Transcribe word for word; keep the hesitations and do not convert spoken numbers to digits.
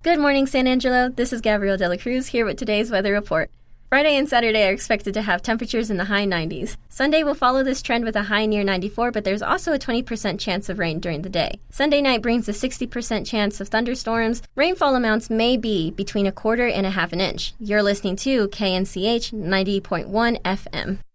Good morning, San Angelo. This is Gabrielle Dela Cruz here with today's weather report. Friday and Saturday are expected to have temperatures in the high nineties. Sunday will follow this trend with a high near ninety-four, but there's also a twenty percent chance of rain during the day. Sunday night brings a sixty percent chance of thunderstorms. Rainfall amounts may be between a quarter and a half an inch. You're listening to K N C H ninety point one F M.